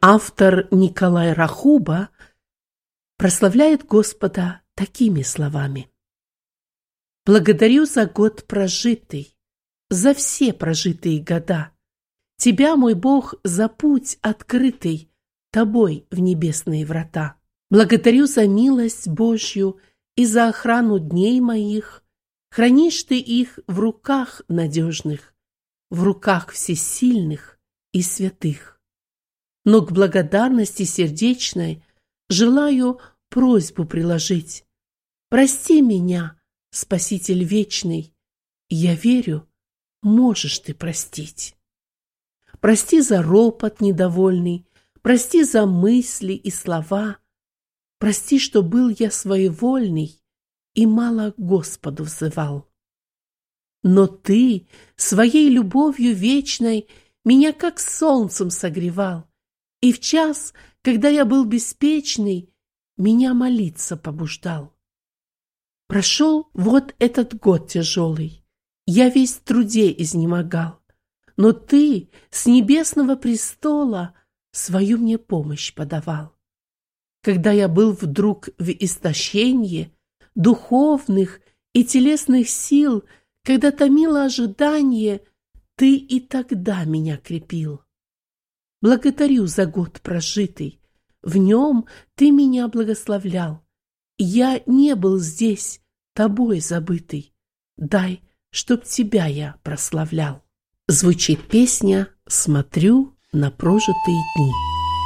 Автор Николай Рахуба прославляет Господа такими словами: «Благодарю за год прожитый, за все прожитые года. Тебя, мой Бог, за путь открытый Тобой в небесные врата. Благодарю за милость Божью и за охрану дней моих. Хранишь Ты их в руках надежных, в руках всесильных и святых. Но к благодарности сердечной желаю просьбу приложить. Прости меня, Спаситель вечный, я верю, можешь Ты простить. Прости за ропот недовольный, прости за мысли и слова, прости, что был я своевольный и мало Господу взывал. Но Ты своей любовью вечной меня как солнцем согревал, и в час, когда я был беспечный, меня молиться побуждал. Прошел вот этот год тяжелый, я весь в труде изнемогал, но Ты с небесного престола свою мне помощь подавал. Когда я был вдруг в истощении духовных и телесных сил, когда томило ожидание, Ты и тогда меня крепил. Благодарю за год прожитый, в нем Ты меня благословлял. Я не был здесь Тобой забытый, дай, чтоб Тебя я прославлял». Звучит песня «Смотрю на прожитые дни».